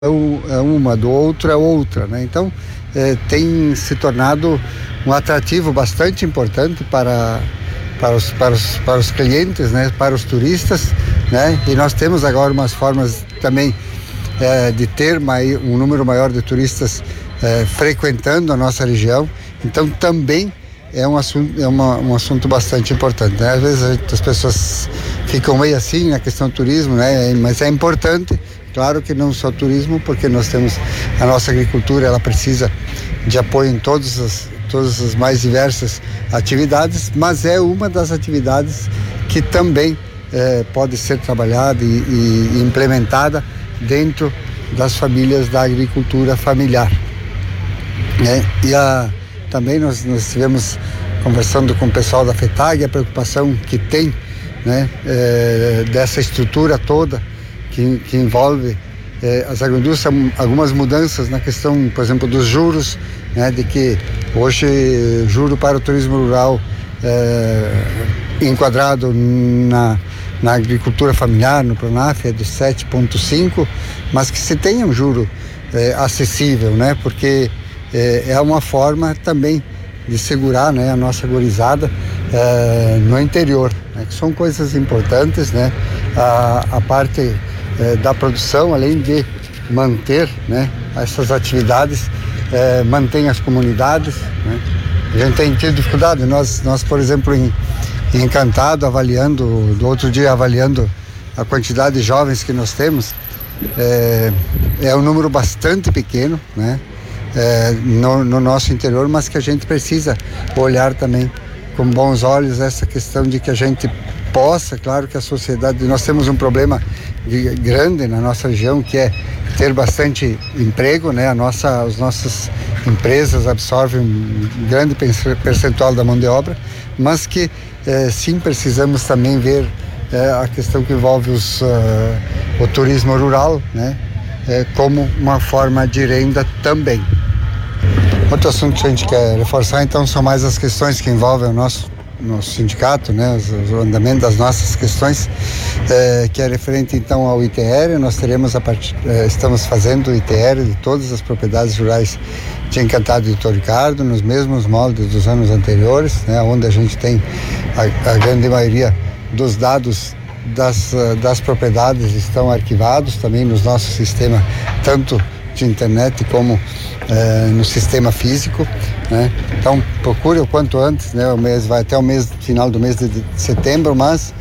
é uma, do outro é outra, né? Então, tem se tornado um atrativo bastante importante para os clientes, né? Para os turistas, né? E nós temos agora umas formas também de ter um número maior de turistas frequentando a nossa região. Então, também é um assunto bastante importante, né? Às vezes as pessoas ficam meio assim na questão do turismo, né? Mas é importante. Claro que não só turismo, porque nós temos a nossa agricultura, ela precisa de apoio em todas as mais diversas atividades, mas é uma das atividades que também pode ser trabalhada e implementada dentro das famílias da agricultura familiar, né? Também nós estivemos conversando com o pessoal da FETAG, a preocupação que tem, né, dessa estrutura toda que envolve as agroindústrias, algumas mudanças na questão, por exemplo, dos juros, né, de que hoje juro para o turismo rural enquadrado na agricultura familiar, no Pronaf, é de 7,5, mas que se tenha um juro acessível, né, porque é uma forma também de segurar, né, a nossa gurizada no interior, né, que são coisas importantes, né, a parte da produção, além de manter, né, essas atividades, mantém as comunidades, né? A gente tem tido dificuldade, nós por exemplo, em Encantado, do outro dia avaliando a quantidade de jovens que nós temos, é um número bastante pequeno, né, no nosso interior, mas que a gente precisa olhar também com bons olhos essa questão de que a gente possa, claro que a sociedade, nós temos um problema grande na nossa região, que é ter bastante emprego, né? As nossas empresas absorvem um grande percentual da mão de obra, mas que sim precisamos também ver a questão que envolve o turismo rural, né? Como uma forma de renda também. Outro assunto que a gente quer reforçar, então, são mais as questões que envolvem o nosso sindicato, né, o andamento das nossas questões, que é referente então ao ITR. Nós teremos estamos fazendo o ITR de todas as propriedades rurais de Encantado e Vitor Ricardo, nos mesmos moldes dos anos anteriores, né, onde a gente tem a grande maioria dos dados das propriedades estão arquivados também no nosso sistema, tanto de internet como no sistema físico, né? Então procure o quanto antes, né? O mês vai até final do mês de setembro, mas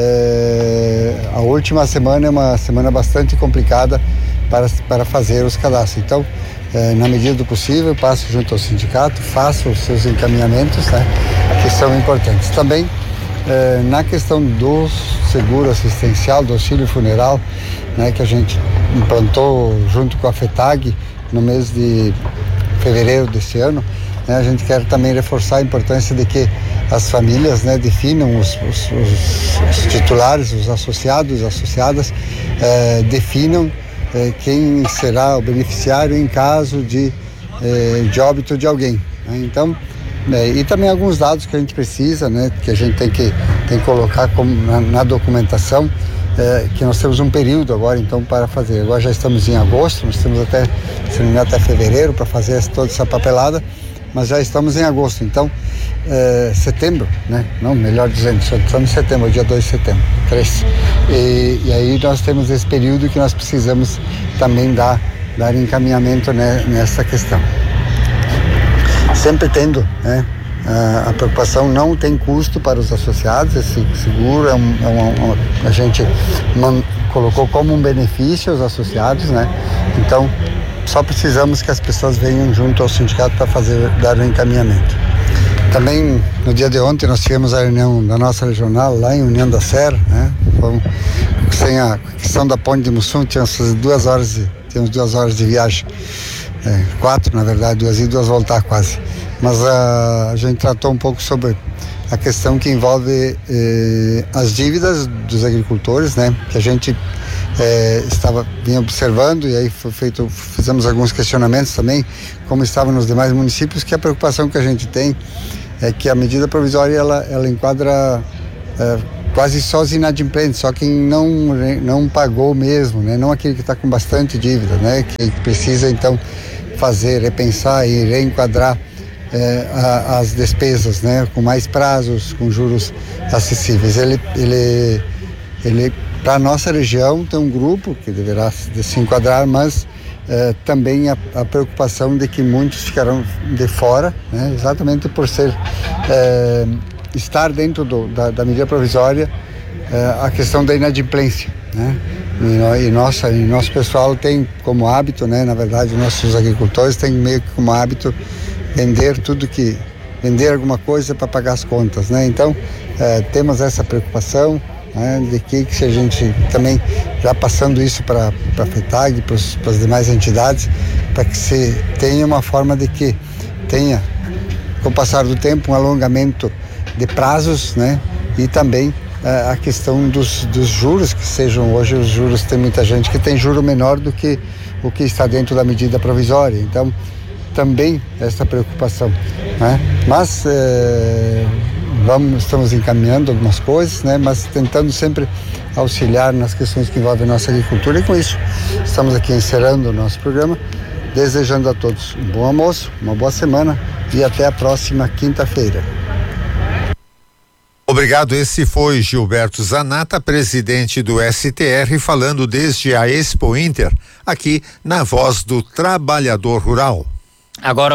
a última semana é uma semana bastante complicada para fazer os cadastros. Então, na medida do possível, passe junto ao sindicato, faça os seus encaminhamentos, né, que são importantes. Também na questão do seguro assistencial, do auxílio funeral, né, que a gente implantou junto com a FETAG no mês de fevereiro deste ano, né, a gente quer também reforçar a importância de que as famílias, né, definam os titulares, os associados, associadas, definam quem será o beneficiário em caso de óbito de alguém, né? Então, e também alguns dados que a gente precisa, né, que a gente tem que colocar na documentação, que nós temos um período agora então para fazer. Agora já estamos em agosto, nós temos até fevereiro para fazer toda essa papelada, mas já estamos em agosto, então setembro, né? Não, melhor dizendo, só estamos em setembro, dia 2 de setembro, 3. E aí nós temos esse período que nós precisamos também dar encaminhamento, né, nessa questão. Sempre tendo, né, a preocupação, não tem custo para os associados, esse seguro a gente colocou como um benefício aos associados, né? Então, só precisamos que as pessoas venham junto ao sindicato para dar o encaminhamento. Também, no dia de ontem, nós tivemos a reunião da nossa regional lá em União da Serra, né? Sem a questão da ponte de Mussum, tínhamos 2 horas de viagem, 4 na verdade, 2 ir e 2 voltar quase. Mas a gente tratou um pouco sobre a questão que envolve as dívidas dos agricultores, né? Que a gente vinha observando, e aí fizemos alguns questionamentos também, como estavam nos demais municípios, que a preocupação que a gente tem é que a medida provisória ela enquadra quase só os inadimplentes, só quem não pagou mesmo, né? Não aquele que está com bastante dívida, né? Que precisa então repensar e reenquadrar as despesas, né? Com mais prazos, com juros acessíveis. Ele para a nossa região tem um grupo que deverá se enquadrar, mas também a preocupação de que muitos ficarão de fora, né? Exatamente por estar dentro da medida provisória, a questão da inadimplência, né? E nosso pessoal tem como hábito, né? Na verdade, nossos agricultores têm meio que como hábito vender alguma coisa para pagar as contas, né? Então, temos essa preocupação, né? De que se a gente também já passando isso para a FETAG, para as demais entidades, para que se tenha uma forma de que tenha, com o passar do tempo, um alongamento de prazos, né? E também a questão dos juros, que sejam hoje os juros, tem muita gente que tem juro menor do que o que está dentro da medida provisória, então também essa preocupação, né? Mas estamos encaminhando algumas coisas, né? Mas tentando sempre auxiliar nas questões que envolvem a nossa agricultura, e com isso estamos aqui encerrando o nosso programa, desejando a todos um bom almoço, uma boa semana e até a próxima quinta-feira. Obrigado, esse foi Gilberto Zanata, presidente do STR, falando desde a Expo Inter, aqui na Voz do Trabalhador Rural. Agora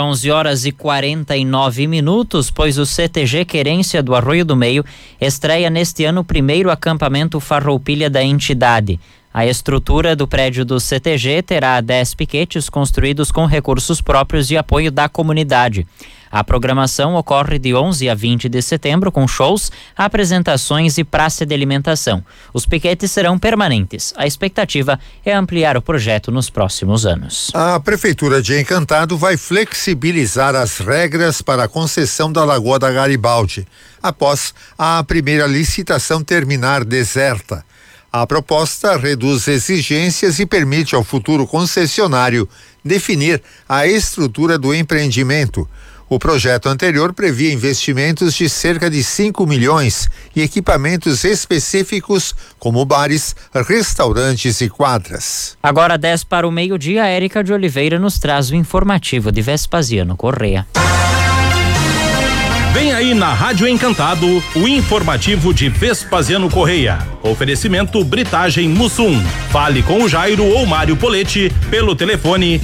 11h49, pois o CTG Querência do Arroio do Meio estreia neste ano o primeiro acampamento Farroupilha da entidade. A estrutura do prédio do CTG terá 10 piquetes construídos com recursos próprios e apoio da comunidade. A programação ocorre de 11 a 20 de setembro com shows, apresentações e praça de alimentação. Os piquetes serão permanentes. A expectativa é ampliar o projeto nos próximos anos. A Prefeitura de Encantado vai flexibilizar as regras para a concessão da Lagoa da Garibaldi, após a primeira licitação terminar deserta. A proposta reduz exigências e permite ao futuro concessionário definir a estrutura do empreendimento. O projeto anterior previa investimentos de cerca de 5 milhões e equipamentos específicos como bares, restaurantes e quadras. Agora 10 para o meio-dia, a Érica de Oliveira nos traz o informativo de Vespasiano Correia. Vem aí na Rádio Encantado o informativo de Vespasiano Correia. Oferecimento Britagem Mussum. Fale com o Jairo ou Mário Poletti pelo telefone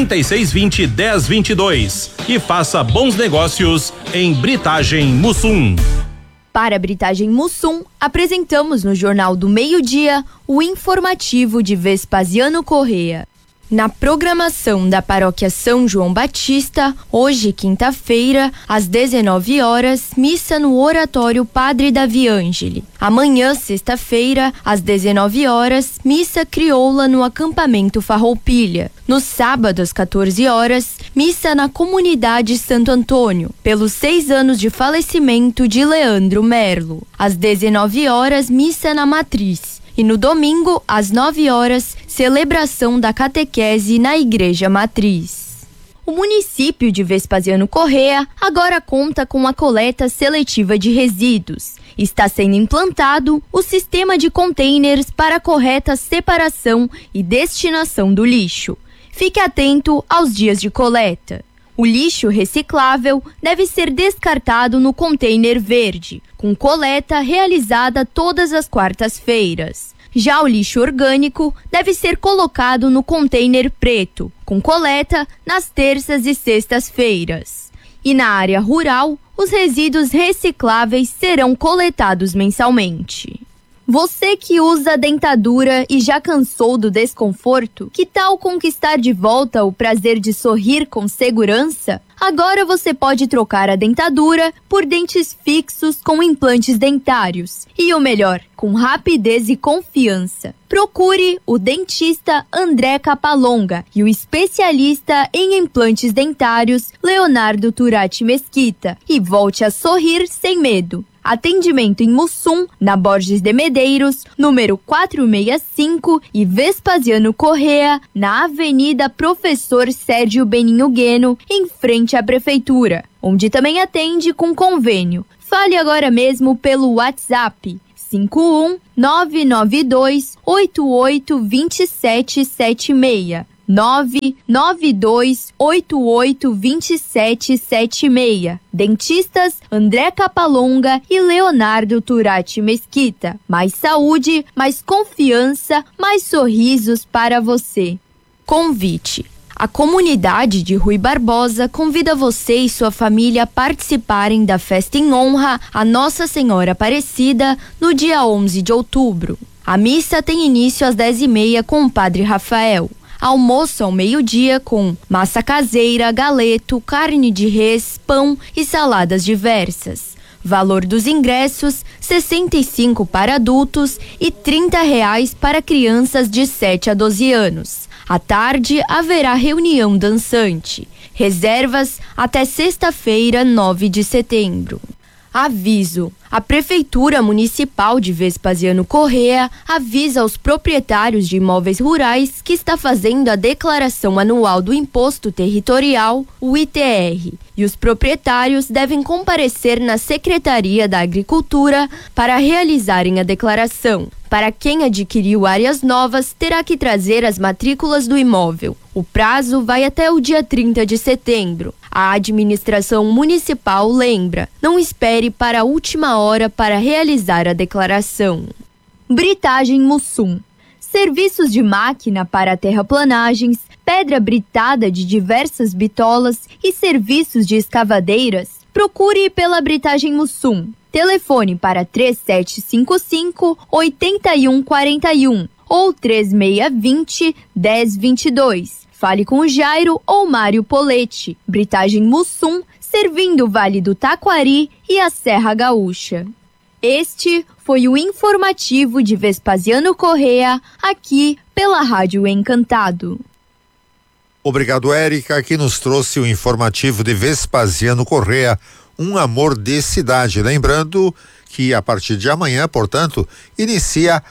3620-1022 e faça bons negócios em Britagem Mussum. Para a Britagem Mussum, apresentamos no Jornal do Meio-Dia o informativo de Vespasiano Correia. Na programação da Paróquia São João Batista, hoje, quinta-feira, às 19 horas, missa no Oratório Padre Davi Ângeli. Amanhã, sexta-feira, às 19 horas, missa crioula no acampamento Farroupilha. No sábado, às 14 horas, missa na comunidade Santo Antônio, pelos 6 anos de falecimento de Leandro Merlo. Às 19 horas, missa na Matriz. E no domingo, às 9 horas, celebração da catequese na Igreja Matriz. O município de Vespasiano Correia agora conta com a coleta seletiva de resíduos. Está sendo implantado o sistema de containers para a correta separação e destinação do lixo. Fique atento aos dias de coleta. O lixo reciclável deve ser descartado no container verde, com coleta realizada todas as quartas-feiras. Já o lixo orgânico deve ser colocado no container preto, com coleta nas terças e sextas-feiras. E na área rural, os resíduos recicláveis serão coletados mensalmente. Você que usa dentadura e já cansou do desconforto, que tal conquistar de volta o prazer de sorrir com segurança? Agora você pode trocar a dentadura por dentes fixos com implantes dentários. E o melhor, com rapidez e confiança. Procure o dentista André Capalonga e o especialista em implantes dentários Leonardo Turati Mesquita e volte a sorrir sem medo. Atendimento em Mussum, na Borges de Medeiros, número 465 e Vespasiano Correia, na Avenida Professor Sérgio Beninho Gueno, em frente à Prefeitura, onde também atende com convênio. Fale agora mesmo pelo WhatsApp 51 992 882776. 992 882776. Dentistas André Capalonga e Leonardo Turati Mesquita. Mais saúde, mais confiança, mais sorrisos para você. Convite. A comunidade de Rui Barbosa convida você e sua família a participarem da festa em honra a Nossa Senhora Aparecida no dia 11 de outubro. A missa tem início às 10h30 com o Padre Rafael. Almoço ao meio-dia com massa caseira, galeto, carne de res, pão e saladas diversas. Valor dos ingressos: R$ 65 para adultos e R$ 30 para crianças de 7 a 12 anos. À tarde haverá reunião dançante. Reservas até sexta-feira, 9 de setembro. Aviso: a Prefeitura Municipal de Vespasiano Corrêa avisa aos proprietários de imóveis rurais que está fazendo a declaração anual do Imposto Territorial, o ITR, e os proprietários devem comparecer na Secretaria da Agricultura para realizarem a declaração. Para quem adquiriu áreas novas, terá que trazer as matrículas do imóvel. O prazo vai até o dia 30 de setembro. A administração municipal lembra: não espere para a última hora para realizar a declaração. Britagem Mussum. Serviços de máquina para terraplanagens, pedra britada de diversas bitolas e serviços de escavadeiras. Procure pela Britagem Mussum. Telefone para 3755-8141 ou 3620-1022. Fale com o Jairo ou Mário Poletti. Britagem Mussum, servindo o Vale do Taquari e a Serra Gaúcha. Este foi o informativo de Vespasiano Corrêa, aqui pela Rádio Encantado. Obrigado, Érica, que nos trouxe o informativo de Vespasiano Corrêa, um amor de cidade. Lembrando que a partir de amanhã, portanto, iniciam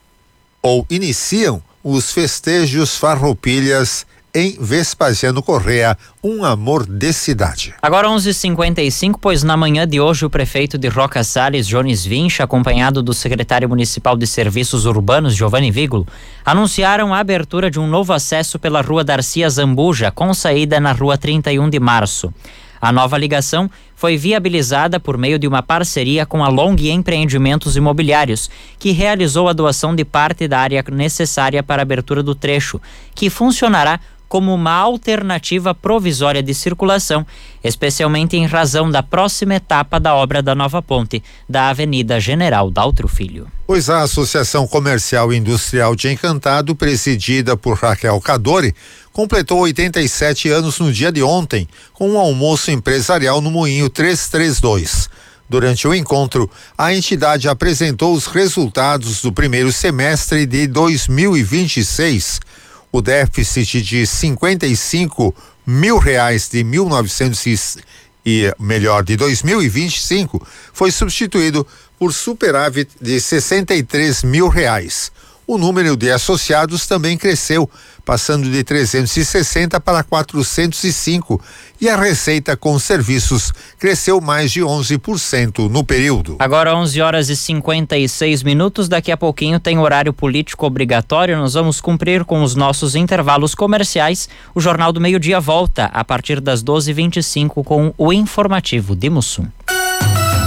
os festejos Farroupilhas em Vespasiano Corrêa, um amor de cidade. Agora 11h55, pois na manhã de hoje o prefeito de Roca Salles, Jones Vinch, acompanhado do secretário municipal de Serviços Urbanos, Giovanni Vigolo, anunciaram a abertura de um novo acesso pela rua Darcia Zambuja, com saída na rua 31 de março. A nova ligação foi viabilizada por meio de uma parceria com a Long Empreendimentos Imobiliários, que realizou a doação de parte da área necessária para a abertura do trecho, que funcionará como uma alternativa provisória de circulação, especialmente em razão da próxima etapa da obra da nova ponte da Avenida General Daltro Filho. Pois a Associação Comercial e Industrial de Encantado, presidida por Raquel Cadore, completou 87 anos no dia de ontem, com um almoço empresarial no Moinho 332. Durante o encontro, a entidade apresentou os resultados do primeiro semestre de 2026. O déficit de R$55 mil de 2025 foi substituído por superávit de R$63 mil. O número de associados também cresceu, passando de 360 para 405, e a receita com serviços cresceu mais de 11% no período. Agora 11h56, daqui a pouquinho tem horário político obrigatório, nós vamos cumprir com os nossos intervalos comerciais. O Jornal do Meio-Dia volta a partir das 12h25 com o informativo de Mussum.